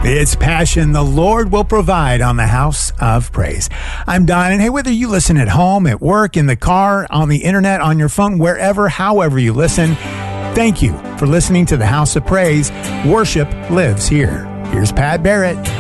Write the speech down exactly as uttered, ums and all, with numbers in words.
It's passion the Lord will provide on the House of Praise. I'm Don, and hey, whether you listen at home, at work, in the car, on the internet, on your phone, wherever, however you listen, thank you for listening to the House of Praise. Worship lives here. Here's Pat Barrett.